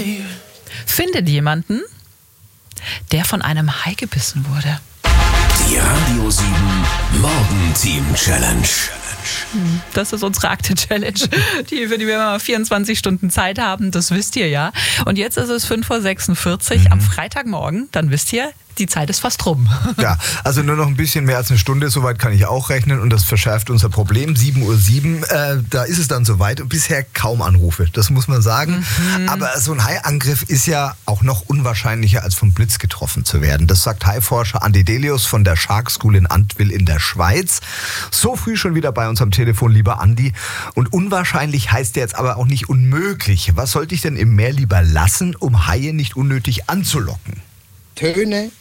Findet jemanden, der von einem Hai gebissen wurde. Die Radio 7 Morgenteam Challenge. Das ist unsere Akte-Challenge, für die wir immer 24 Stunden Zeit haben. Das wisst ihr ja. Und jetzt ist es 5:46 Uhr am Freitagmorgen. Dann wisst ihr, die Zeit ist fast rum. Ja, also nur noch ein bisschen mehr als eine Stunde, soweit kann ich auch rechnen und das verschärft unser Problem. 7:07 Uhr, da ist es dann soweit und bisher kaum Anrufe, das muss man sagen. Aber so ein Haiangriff ist ja auch noch unwahrscheinlicher, als vom Blitz getroffen zu werden. Das sagt Haiforscher Andi Delius von der Shark School in Antwil in der Schweiz. So früh schon wieder bei uns am Telefon, lieber Andi. Und unwahrscheinlich heißt ja jetzt aber auch nicht unmöglich. Was sollte ich denn im Meer lieber lassen, um Haie nicht unnötig anzulocken? Töne